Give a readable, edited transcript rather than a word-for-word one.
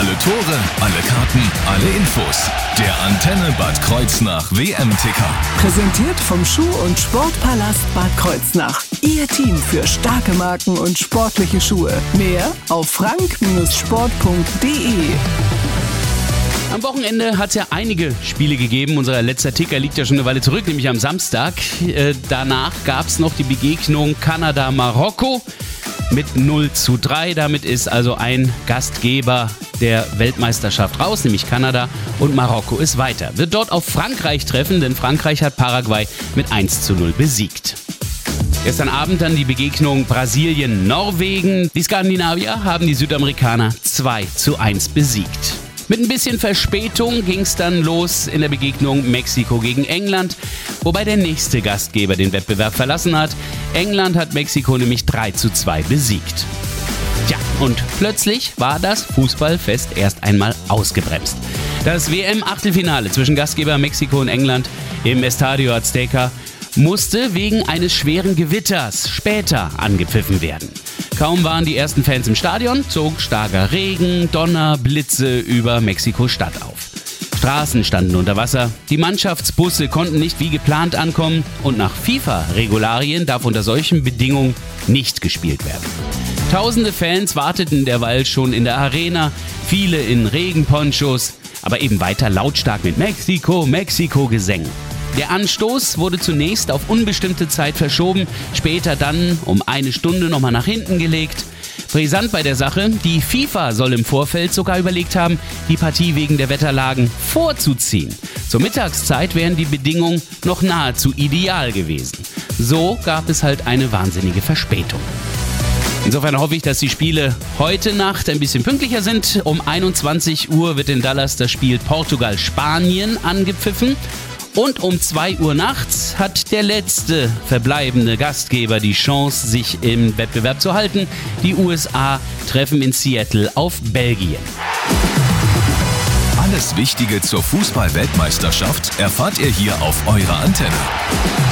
Alle Tore, alle Karten, alle Infos. Der Antenne Bad Kreuznach WM-Ticker. Präsentiert vom Schuh- und Sportpalast Bad Kreuznach. Ihr Team für starke Marken und sportliche Schuhe. Mehr auf frank-sport.de. Am Wochenende hat es ja einige Spiele gegeben. Unser letzter Ticker liegt ja schon eine Weile zurück, nämlich am Samstag. Danach gab es noch die Begegnung Kanada-Marokko mit 0:3. Damit ist also ein Gastgeber der Weltmeisterschaft raus, nämlich Kanada, und Marokko ist weiter. Wird dort auf Frankreich treffen, denn Frankreich hat Paraguay mit 1:0 besiegt. Gestern Abend dann die Begegnung Brasilien-Norwegen. Die Skandinavier haben die Südamerikaner 2:1 besiegt. Mit ein bisschen Verspätung ging es dann los in der Begegnung Mexiko gegen England, wobei der nächste Gastgeber den Wettbewerb verlassen hat. England hat Mexiko nämlich 3:2 besiegt. Tja, und plötzlich war das Fußballfest erst einmal ausgebremst. Das WM-Achtelfinale zwischen Gastgeber Mexiko und England im Estadio Azteca musste wegen eines schweren Gewitters später angepfiffen werden. Kaum waren die ersten Fans im Stadion, zog starker Regen, Donner, Blitze über Mexiko-Stadt auf. Straßen standen unter Wasser, die Mannschaftsbusse konnten nicht wie geplant ankommen und nach FIFA-Regularien darf unter solchen Bedingungen nicht gespielt werden. Tausende Fans warteten derweil schon in der Arena, viele in Regenponchos, aber eben weiter lautstark mit Mexiko, Mexiko-Gesängen. Der Anstoß wurde zunächst auf unbestimmte Zeit verschoben, später dann um eine Stunde nochmal nach hinten gelegt. Brisant bei der Sache, die FIFA soll im Vorfeld sogar überlegt haben, die Partie wegen der Wetterlagen vorzuziehen. Zur Mittagszeit wären die Bedingungen noch nahezu ideal gewesen. So gab es halt eine wahnsinnige Verspätung. Insofern hoffe ich, dass die Spiele heute Nacht ein bisschen pünktlicher sind. Um 21 Uhr wird in Dallas das Spiel Portugal-Spanien angepfiffen. Und um 2 Uhr nachts hat der letzte verbleibende Gastgeber die Chance, sich im Wettbewerb zu halten. Die USA treffen in Seattle auf Belgien. Alles Wichtige zur Fußball-Weltmeisterschaft erfahrt ihr hier auf eurer Antenne.